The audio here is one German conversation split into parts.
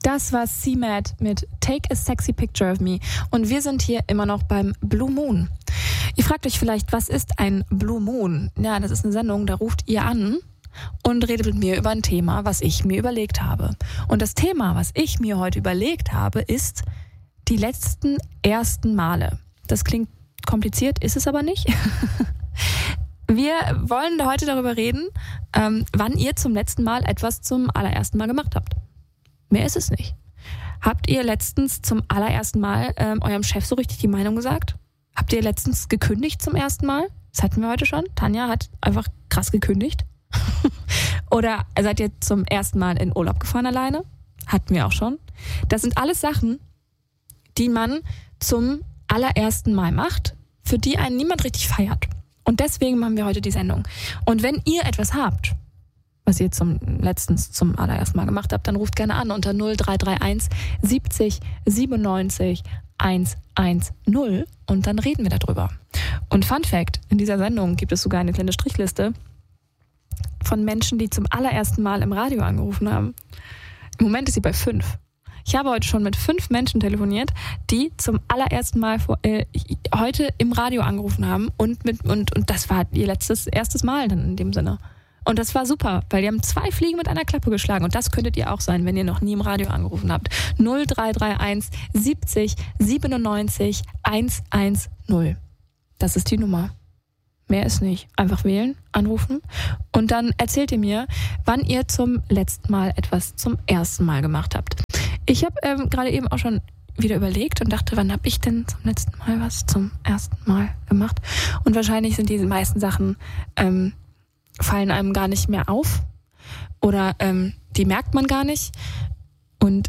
Das war C-Mad mit Take a Sexy Picture of Me. Und wir sind hier immer noch beim Blue Moon. Ihr fragt euch vielleicht, was ist ein Blue Moon? Ja, das ist eine Sendung, da ruft ihr an und redet mit mir über ein Thema, was ich mir überlegt habe. Und das Thema, was ich mir heute überlegt habe, ist die letzten ersten Male. Das klingt kompliziert, ist es aber nicht. Wir wollen heute darüber reden, wann ihr zum letzten Mal etwas zum allerersten Mal gemacht habt. Mehr ist es nicht. Habt ihr letztens zum allerersten Mal eurem Chef so richtig die Meinung gesagt? Habt ihr letztens gekündigt zum ersten Mal? Das hatten wir heute schon. Tanja hat einfach krass gekündigt. Oder seid ihr zum ersten Mal in Urlaub gefahren alleine? Hatten wir auch schon. Das sind alles Sachen, die man zum allerersten Mal macht, für die einen niemand richtig feiert. Und deswegen machen wir heute die Sendung. Und wenn ihr etwas habt, was ihr letztens zum allerersten Mal gemacht habt, dann ruft gerne an unter 0331 70 97 110 und dann reden wir darüber. Und Fun Fact, in dieser Sendung gibt es sogar eine kleine Strichliste von Menschen, die zum allerersten Mal im Radio angerufen haben. Im Moment ist sie bei 5. Ich habe heute schon mit 5 Menschen telefoniert, die zum allerersten Mal heute im Radio angerufen haben und das war ihr erstes Mal dann in dem Sinne. Und das war super, weil die haben 2 Fliegen mit einer Klappe geschlagen. Und das könntet ihr auch sein, wenn ihr noch nie im Radio angerufen habt. 0331 70 97 110. Das ist die Nummer. Mehr ist nicht. Einfach wählen, anrufen und dann erzählt ihr mir, wann ihr zum letzten Mal etwas zum ersten Mal gemacht habt. Ich habe gerade eben auch schon wieder überlegt und dachte, wann habe ich denn zum letzten Mal was zum ersten Mal gemacht? Und wahrscheinlich sind diese meisten Sachen fallen einem gar nicht mehr auf oder die merkt man gar nicht. Und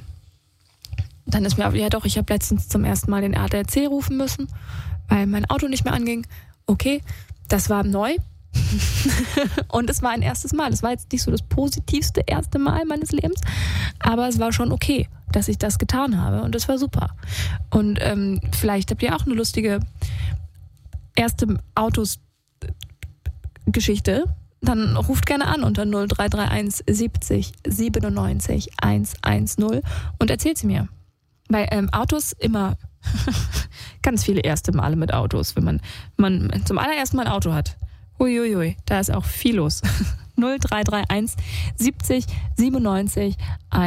dann ist mir, ja doch, ich habe letztens zum ersten Mal den ADAC rufen müssen, weil mein Auto nicht mehr anging. Okay, das war neu und es war ein erstes Mal. Es war jetzt nicht so das positivste erste Mal meines Lebens, aber es war schon okay, dass ich das getan habe und das war super. Und vielleicht habt ihr auch eine lustige erste Autos-Geschichte, dann ruft gerne an unter 0331 70 97 110 und erzählt sie mir. Bei Autos immer ganz viele erste Male mit Autos, wenn man zum allerersten Mal ein Auto hat. Uiuiui, da ist auch viel los. 0331 70 97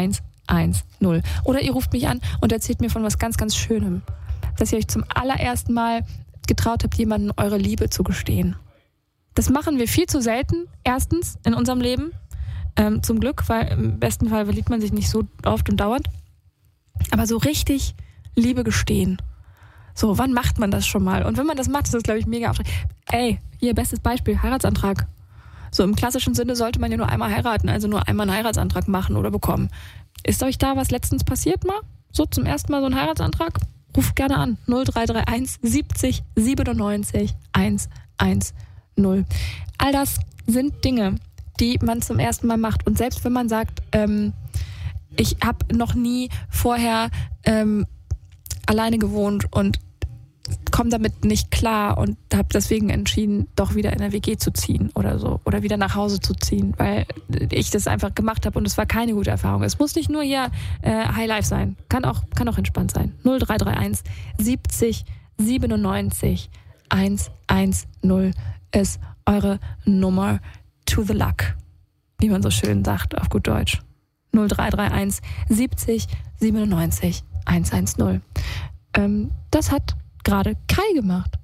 110. Oder ihr ruft mich an und erzählt mir von was ganz, ganz Schönem, dass ihr euch zum allerersten Mal getraut habt, jemandem eure Liebe zu gestehen. Das machen wir viel zu selten, erstens in unserem Leben. Zum Glück, weil im besten Fall verliebt man sich nicht so oft und dauernd. Aber so richtig Liebe gestehen. So, wann macht man das schon mal? Und wenn man das macht, ist das, glaube ich, mega aufregend. Ey, hier, bestes Beispiel, Heiratsantrag. So, im klassischen Sinne sollte man ja nur einmal heiraten, also nur einmal einen Heiratsantrag machen oder bekommen. Ist euch da was letztens passiert mal? So, zum ersten Mal so ein Heiratsantrag? Ruft gerne an. 0331 70 97 110. All das sind Dinge, die man zum ersten Mal macht. Und selbst wenn man sagt, ich habe noch nie vorher alleine gewohnt und komme damit nicht klar und habe deswegen entschieden, doch wieder in der WG zu ziehen oder so oder wieder nach Hause zu ziehen, weil ich das einfach gemacht habe und es war keine gute Erfahrung. Es muss nicht nur hier High Life sein, kann auch entspannt sein. 0331 70 97 110 ist eure Nummer to the luck, wie man so schön sagt auf gut Deutsch. 0331 70 97 110. Das hat gerade Kai gemacht.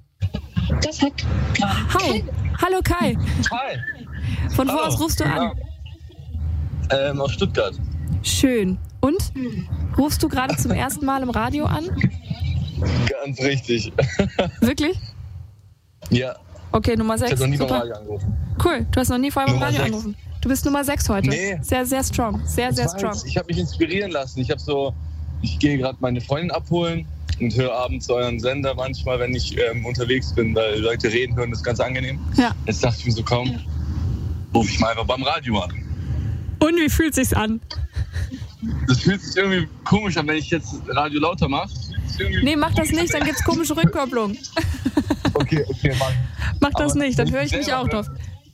Hi. Hallo Kai. Hi. Von wo aus rufst du an? Aus Stuttgart. Schön. Und? Rufst du gerade zum ersten Mal im Radio an? Ganz richtig. Wirklich? Ja. Okay, Nummer 6. Ich habe noch nie beim Super. Radio angerufen. Cool, du hast noch nie vorher beim Nummer Radio 6. angerufen. Du bist Nummer 6 heute. Nee. Sehr, sehr strong. Sehr, sehr strong. Ich habe mich inspirieren lassen. Ich gehe gerade meine Freundin abholen und höre abends euren Sender manchmal, wenn ich unterwegs bin, weil Leute reden, hören, das ist ganz angenehm. Ja. Jetzt dachte ich mir so, komm, rufe ich mal einfach beim Radio an. Und wie fühlt sich's an? Das fühlt sich irgendwie komisch an, wenn ich jetzt Radio lauter mache. Nee, mach das nicht, dann gibt's komische Rückkopplung. Okay, Mach das Aber nicht, dann wenn höre ich ich mich selber auch drauf.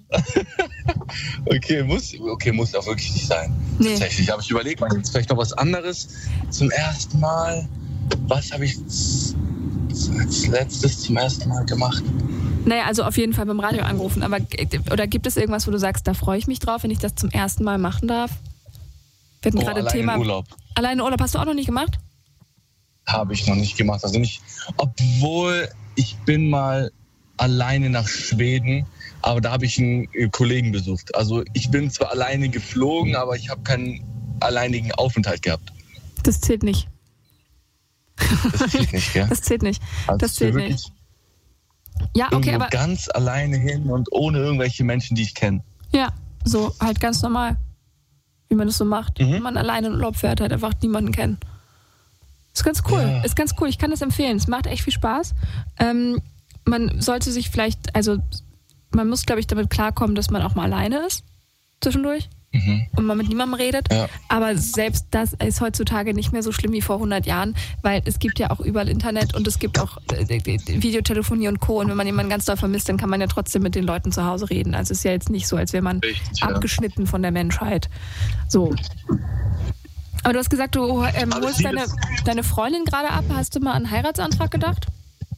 Okay, muss auch wirklich nicht sein. Nee. Tatsächlich. Aber ich überlege mal jetzt vielleicht noch was anderes. Zum ersten Mal, was habe ich als letztes zum ersten Mal gemacht? Naja, also auf jeden Fall beim Radio angerufen. Aber oder gibt es irgendwas, wo du sagst, da freue ich mich drauf, wenn ich das zum ersten Mal machen darf? Wir hatten gerade allein Thema. in Urlaub. Alleine Urlaub hast du auch noch nicht gemacht? Habe ich noch nicht gemacht. Also nicht, obwohl ich bin mal alleine nach Schweden, aber da habe ich einen Kollegen besucht. Also ich bin zwar alleine geflogen, aber ich habe keinen alleinigen Aufenthalt gehabt. Das zählt nicht. Das zählt nicht, gell? Das zählt nicht. Also Das zählt wirklich nicht. Ja, okay, aber ganz alleine hin und ohne irgendwelche Menschen, die ich kenne. ja, so halt ganz normal, wie man das so macht. Wenn man alleine in Urlaub fährt, halt einfach niemanden kennen. Ist ganz cool. Ja. Ist ganz cool. Ich kann das empfehlen. Es macht echt viel Spaß. Man sollte sich vielleicht, also man muss, glaube ich, damit klarkommen, dass man auch mal alleine ist zwischendurch und man mit niemandem redet. Ja. Aber selbst das ist heutzutage nicht mehr so schlimm wie vor 100 Jahren, weil es gibt ja auch überall Internet und es gibt auch Videotelefonie und Co. Und wenn man jemanden ganz doll vermisst, dann kann man ja trotzdem mit den Leuten zu Hause reden. Also es ist ja jetzt nicht so, als wäre man Richtig, abgeschnitten von der Menschheit. So. Aber du hast gesagt, du holst deine Freundin gerade ab. Hast du mal an einen Heiratsantrag gedacht?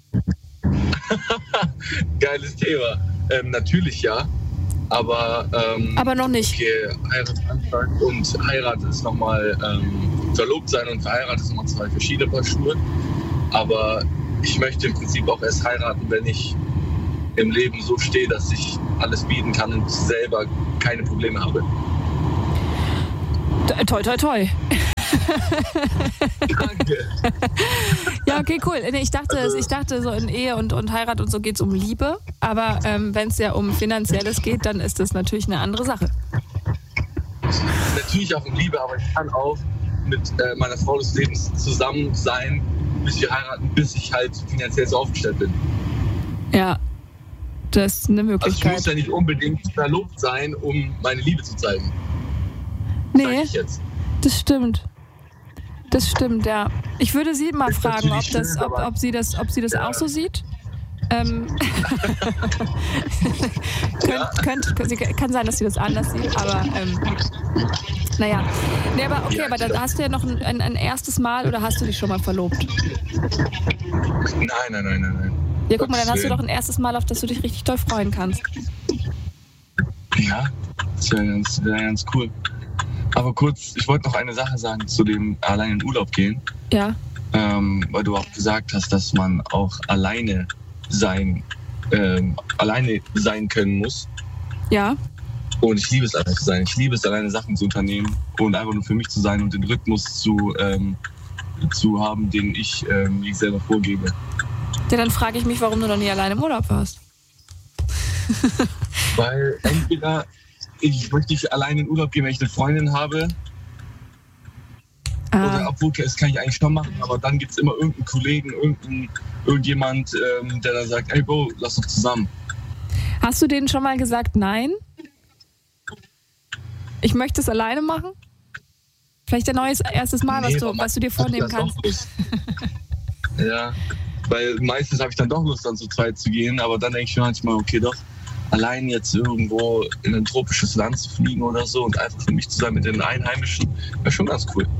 Geiles Thema. Natürlich ja, aber noch nicht. Okay, Heiratsantrag und Heirat ist nochmal verlobt sein und verheiratet ist nochmal 2 verschiedene Paar Schuhe. Aber ich möchte im Prinzip auch erst heiraten, wenn ich im Leben so stehe, dass ich alles bieten kann und selber keine Probleme habe. Toi, toi, toi. Danke. Ja, okay, cool. Nee, ich dachte so in Ehe und Heirat und so geht es um Liebe. Aber wenn es ja um Finanzielles geht, dann ist das natürlich eine andere Sache. Natürlich auch um Liebe, aber ich kann auch mit meiner Frau des Lebens zusammen sein, bis wir heiraten, bis ich halt finanziell so aufgestellt bin. Ja, das ist eine Also ich Möglichkeit. muss ja nicht unbedingt verlobt sein, um meine Liebe zu zeigen. Sag Nee, ich jetzt. das stimmt. Das stimmt, ja. Ich würde sie mal Ist fragen, natürlich schön, aber- ob sie das auch so sieht. Kann sein, dass sie das anders sieht, aber naja. Nee, aber okay, Ja, aber klar. da hast du ja noch ein erstes Mal oder hast du dich schon mal verlobt? Nein. Ja, guck mal, dann hast du Gottes doch ein erstes Mal, auf das du dich richtig doll freuen kannst. Ja, das wäre ganz cool. Aber kurz, ich wollte noch eine Sache sagen zu dem allein in Urlaub gehen. Ja. Weil du auch gesagt hast, dass man auch alleine sein können muss. Ja. Und ich liebe es, alleine zu sein. Ich liebe es, alleine Sachen zu unternehmen und einfach nur für mich zu sein und den Rhythmus zu haben, den ich mir selber vorgebe. Ja, dann frage ich mich, warum du noch nie alleine im Urlaub warst. Weil entweder ich möchte nicht alleine in Urlaub gehen, wenn ich eine Freundin habe. Oder obwohl, das kann ich eigentlich schon machen, aber dann gibt es immer irgendeinen Kollegen, irgendjemand, der dann sagt, ey Bro, lass doch zusammen. Hast du denen schon mal gesagt, nein? Ich möchte es alleine machen? Vielleicht ein neues erstes Mal, was du dir vornehmen kannst. Ja, weil meistens habe ich dann doch Lust, dann zu zweit zu gehen, aber dann denke ich mir manchmal, okay, doch, allein jetzt irgendwo in ein tropisches Land zu fliegen oder so und einfach für mich zu sein mit den Einheimischen, wäre schon ganz cool.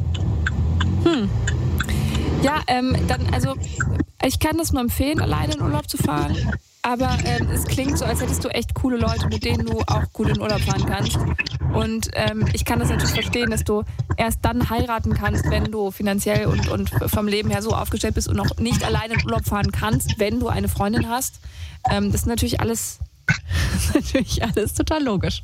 Ja, also ich kann das nur empfehlen, alleine in Urlaub zu fahren. Aber es klingt so, als hättest du echt coole Leute, mit denen du auch gut in Urlaub fahren kannst. Und ich kann das natürlich verstehen, dass du erst dann heiraten kannst, wenn du finanziell und vom Leben her so aufgestellt bist und noch nicht alleine in Urlaub fahren kannst, wenn du eine Freundin hast. Das ist natürlich alles total logisch.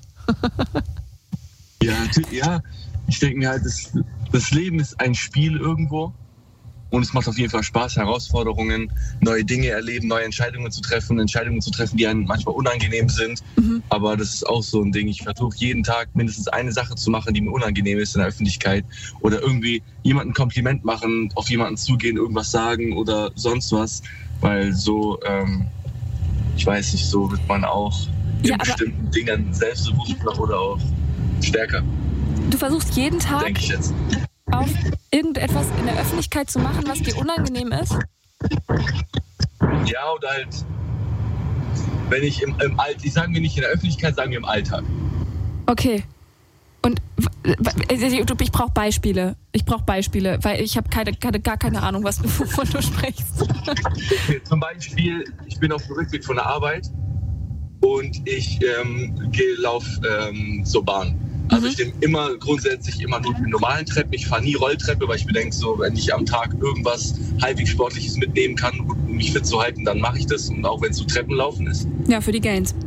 Ja, ich denke mir halt, das Leben ist ein Spiel irgendwo. Und es macht auf jeden Fall Spaß, Herausforderungen, neue Dinge erleben, neue Entscheidungen zu treffen, die einem manchmal unangenehm sind. Aber das ist auch so ein Ding. Ich versuche jeden Tag mindestens eine Sache zu machen, die mir unangenehm ist in der Öffentlichkeit. Oder irgendwie jemandem ein Kompliment machen, auf jemanden zugehen, irgendwas sagen oder sonst was. Weil so, ich weiß nicht, so wird man auch in bestimmten Dingen selbstbewusster oder auch stärker. Du versuchst jeden Tag denke ich jetzt. auf irgendetwas in der Öffentlichkeit zu machen, was dir unangenehm ist? Ja, oder halt wenn ich im Alltag, sagen wir nicht in der Öffentlichkeit, sagen wir im Alltag. Okay. Und ich brauche Beispiele. Weil ich habe gar keine Ahnung, wovon du sprichst. Okay, zum Beispiel, ich bin auf dem Rückweg von der Arbeit und ich laufe zur Bahn. Also ich nehme grundsätzlich immer nur die normalen Treppen. Ich fahre nie Rolltreppe, weil ich mir denke, so, wenn ich am Tag irgendwas halbwegs Sportliches mitnehmen kann, um mich fit zu halten, dann mache ich das. Und auch wenn es so Treppenlaufen ist. Ja, für die Gains.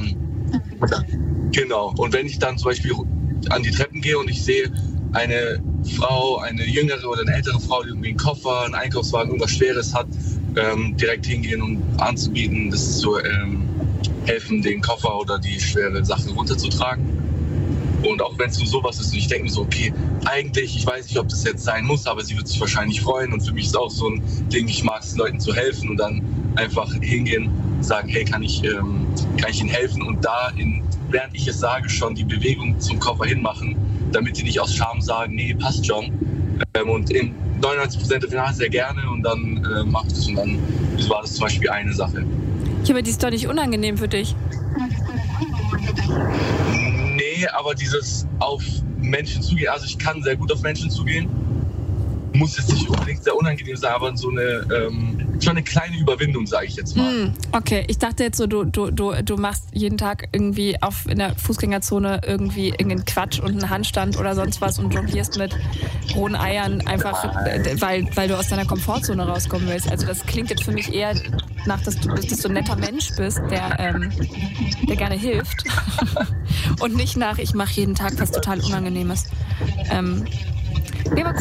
Genau. Und wenn ich dann zum Beispiel an die Treppen gehe und ich sehe eine Frau, eine jüngere oder eine ältere Frau, die irgendwie einen Koffer, einen Einkaufswagen, irgendwas Schweres hat, direkt hingehen und anzubieten, das zu helfen, den Koffer oder die schwere Sache runterzutragen. Und auch wenn es nur sowas ist, und ich denke mir so, okay, eigentlich, ich weiß nicht, ob das jetzt sein muss, aber sie wird sich wahrscheinlich freuen. Und für mich ist auch so ein Ding, ich mag es, Leuten zu helfen und dann einfach hingehen, sagen, hey, kann ich Ihnen helfen? Und während ich es sage, schon die Bewegung zum Koffer hinmachen, damit die nicht aus Scham sagen, nee, passt schon. Und in 99% der Fälle sehr gerne und dann mache ich das. Und dann war das zum Beispiel eine Sache. Ja, aber die ist doch nicht unangenehm für dich. Nee, aber dieses auf Menschen zugehen, also ich kann sehr gut auf Menschen zugehen, muss jetzt nicht unbedingt sehr unangenehm sein, aber so schon eine kleine Überwindung, sage ich jetzt mal. Okay, ich dachte jetzt so, du machst jeden Tag irgendwie in der Fußgängerzone irgendwie irgendeinen Quatsch und einen Handstand oder sonst was und jonglierst mit rohen Eiern, einfach weil du aus deiner Komfortzone rauskommen willst. Also das klingt jetzt für mich eher nach, dass du ein netter Mensch bist, der gerne hilft und nicht nach, ich mache jeden Tag was total Unangenehmes.